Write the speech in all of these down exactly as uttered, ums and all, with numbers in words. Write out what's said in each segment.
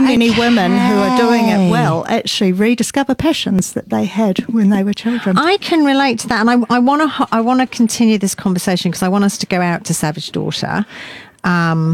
many, many okay. women who are doing it well actually rediscover passions that they had when they were children. I can relate to that, and I, I want to I want to continue this conversation because I want us to go out to Savage Daughter. Um,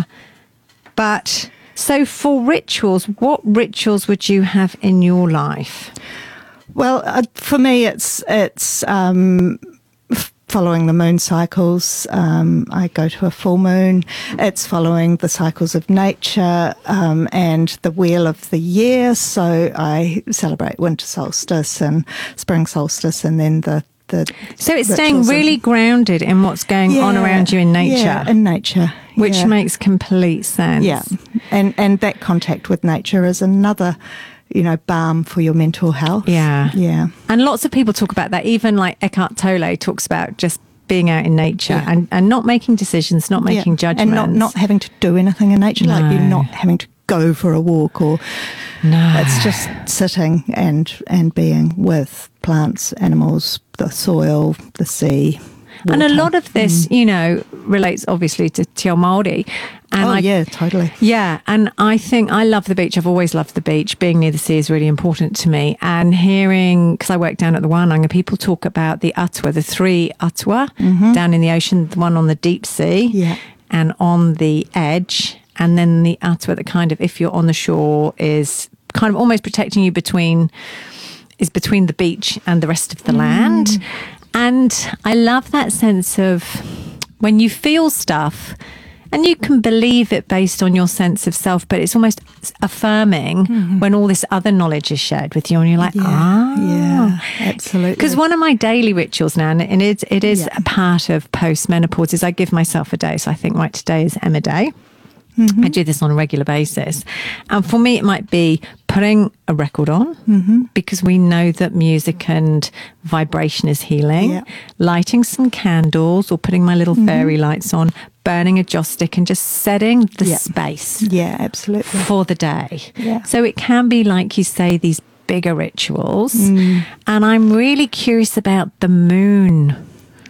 but so for rituals, what rituals would you have in your life? Well, uh, for me, it's it's um, f- following the moon cycles. Um, I go to a full moon. It's following the cycles of nature um, and the wheel of the year. So I celebrate winter solstice and spring solstice, and then the the. So it's staying really and, grounded in what's going yeah, on around you in nature. Yeah, in nature, which yeah. makes complete sense. Yeah, and and that contact with nature is another, you know, balm for your mental health. Yeah. Yeah. And lots of people talk about that. Even like Eckhart Tolle talks about just being out in nature yeah. and, and not making decisions, not making yeah. judgments. And not, not having to do anything in nature, No. like you're not having to go for a walk or... No. It's just sitting and, and being with plants, animals, the soil, the sea. Water. And a lot of this, mm. you know, relates obviously to Te Ao Māori. And oh, I, yeah, totally. Yeah, and I think I love the beach. I've always loved the beach. Being near the sea is really important to me. And hearing, because I work down at the Wānanga, people talk about the atua, the three atua mm-hmm. down in the ocean, the one on the deep sea yeah. and on the edge. And then the atua that kind of, if you're on the shore, is kind of almost protecting you between, is between the beach and the rest of the mm. land. And I love that sense of when you feel stuff and you can believe it based on your sense of self, but it's almost affirming mm-hmm. when all this other knowledge is shared with you and you're like, yeah, ah. Yeah, absolutely. Because one of my daily rituals now, and it, it is yeah. a part of post-menopause, is I give myself a day. So I think, right, today is Emma Day. Mm-hmm. I do this on a regular basis. And for me, it might be putting a record on mm-hmm. because we know that music and vibration is healing, yeah. lighting some candles or putting my little mm-hmm. fairy lights on, burning a joss stick and just setting the yeah. space yeah, absolutely. for the day. Yeah. So it can be, like you say, these bigger rituals. Mm. And I'm really curious about the moon.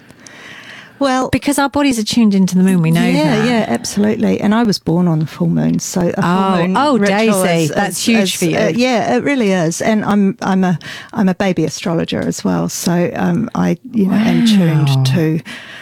Well, because our bodies are tuned into the moon, we know yeah, that. Yeah, absolutely. And I was born on the full moon, so a full oh, moon oh, ritual Daisy, is, that's is, huge is, for you. Uh, yeah, it really is. And I'm I'm a I'm a baby astrologer as well, so um, I you know wow. am tuned to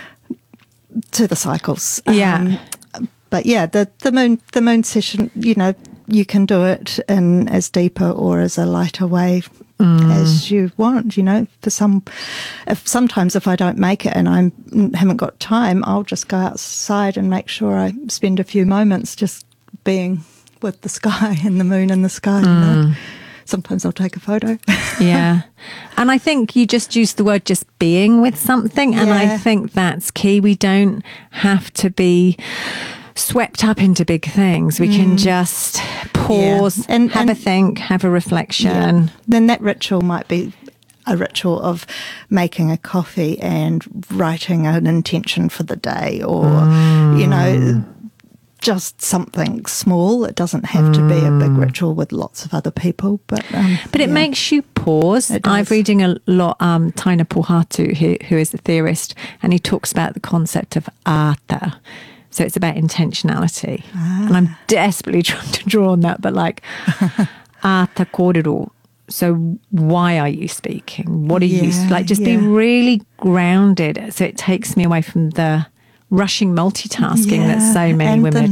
to the cycles. Yeah, um, but yeah, the the moon the moon session, you know, you can do it in as deeper or as a lighter way. Mm. As you want, you know. For some, if sometimes if I don't make it and I haven't got time, I'll just go outside and make sure I spend a few moments just being with the sky and the moon and the sky. Mm. You know? Sometimes I'll take a photo. Yeah, and I think you just used the word just being with something, and yeah. I think that's key. We don't have to be swept up into big things. We mm. can just pause, yeah. and, have and, a think, have a reflection. Yeah. Then that ritual might be a ritual of making a coffee and writing an intention for the day, or, mm. you know, just something small. It doesn't have mm. to be a big ritual with lots of other people. But um, but it yeah. makes you pause. I'm reading a lot, um, Taina Pohatu, who, who is a theorist, and he talks about the concept of ata. So it's about intentionality. Ah. And I'm desperately trying to draw on that, but like, ata kōrero. So why are you speaking? What are yeah, you, like, just yeah. be really grounded. So it takes me away from the rushing multitasking yeah. that so many and women.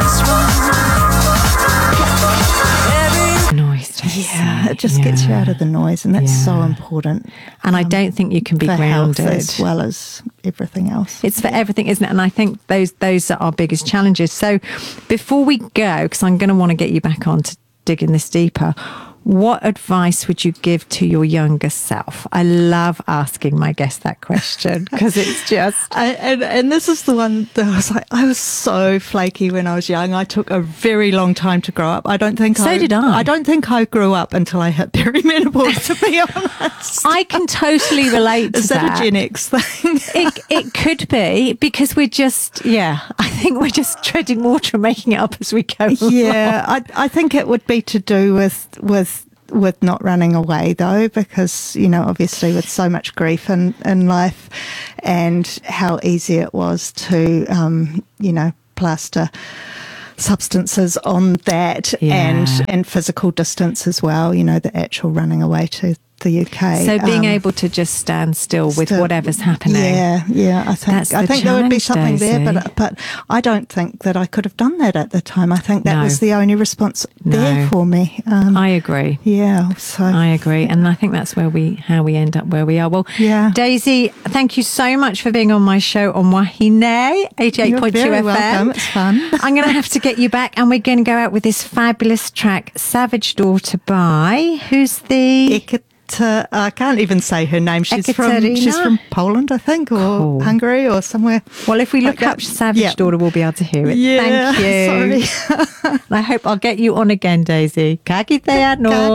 Noise. Yeah, it just yeah. gets you out of the noise, and that's yeah. so important. And um, I don't think you can be for grounded health as well as everything else. It's for everything, isn't it? And I think those those are our biggest challenges. So before we go, because I'm going to want to get you back on to digging this deeper, what advice would you give to your younger self? I love asking my guests that question because it's just... I, and, and this is the one that I was like, I was so flaky when I was young. I took a very long time to grow up. I don't think so I... did I. I don't think I grew up until I hit perimenopause, to be honest. I can totally relate to is that. Is that a Gen X thing? it, it could be, because we're just, yeah, I think we're just treading water and making it up as we go Yeah, along. I, I think it would be to do with... with with not running away, though, because, you know, obviously with so much grief in, in life, and how easy it was to, um, you know, plaster substances on that, Yeah. and and physical distance as well. You know, the actual running away to the U K. So being um, able to just stand still with still- whatever's happening. Yeah, yeah. I think That's I the think there would be challenge, something there, Daisy. but but I don't think that I could have done that at the time. I think that No. was the only response there No. for me. Um, I agree. yeah. So I agree, and I think that's where we how we end up where we are. Well, Yeah. Daisy, thank you so much for being on my show on Wahine eighty-eight point two You're very F M. welcome. It's fun. I'm going to have to get you back, and we're going to go out with this fabulous track, "Savage Daughter" by who's the Ekater- I can't even say her name. She's from Ekaterina? she's from Poland, I think, or Cool. Hungary, or somewhere. Well, if we look like up that. Savage Yeah. Daughter, we'll be able to hear it. Yeah, Thank you. sorry. And I hope I'll get you on again, Daisy. Ka kite ano.